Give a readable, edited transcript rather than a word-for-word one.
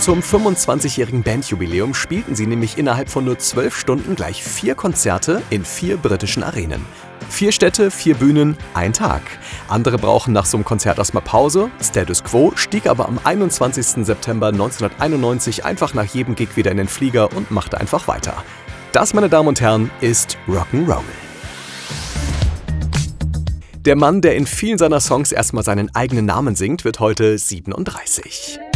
Zum 25-jährigen Bandjubiläum spielten sie nämlich innerhalb von nur 12 Stunden gleich 4 Konzerte in 4 britischen Arenen. 4 Städte, 4 Bühnen, 1 Tag. Andere brauchen nach so einem Konzert erstmal Pause. Status Quo stieg aber am 21. September 1991 einfach nach jedem Gig wieder in den Flieger und machte einfach weiter. Das, meine Damen und Herren, ist Rock'n'Roll. Der Mann, der in vielen seiner Songs erstmal seinen eigenen Namen singt, wird heute 37.